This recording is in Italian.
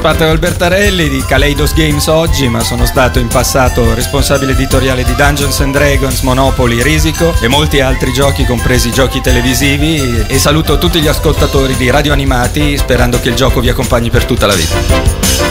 Spartaco Albertarelli di Kaleidos Games oggi, ma sono stato in passato responsabile editoriale di Dungeons and Dragons, Monopoly, Risico e molti altri giochi, compresi giochi televisivi, e saluto tutti gli ascoltatori di Radio Animati sperando che il gioco vi accompagni per tutta la vita.